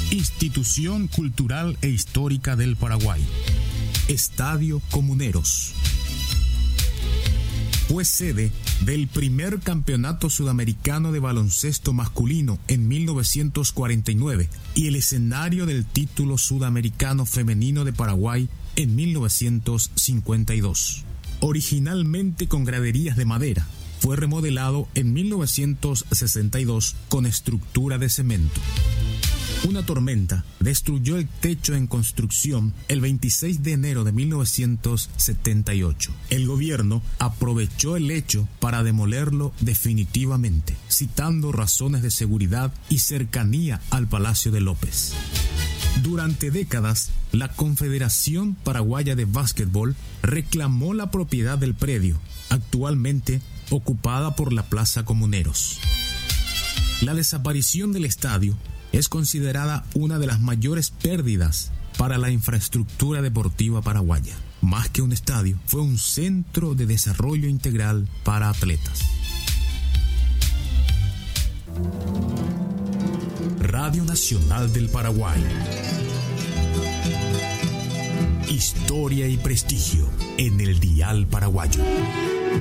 Institución Cultural e Histórica del Paraguay. Estadio Comuneros. Fue sede del primer campeonato sudamericano de baloncesto masculino en 1949 y el escenario del título sudamericano femenino de Paraguay en 1952. Originalmente con graderías de madera, fue remodelado en 1962 con estructura de cemento. Una tormenta destruyó el techo en construcción el 26 de enero de 1978. El gobierno aprovechó el hecho para demolerlo definitivamente, citando razones de seguridad y cercanía al Palacio de López. Durante décadas, la Confederación Paraguaya de Básquetbol reclamó la propiedad del predio, actualmente ocupada por la Plaza Comuneros. La desaparición del estadio es considerada una de las mayores pérdidas para la infraestructura deportiva paraguaya. Más que un estadio, fue un centro de desarrollo integral para atletas. Radio Nacional del Paraguay. Historia y prestigio en el dial paraguayo.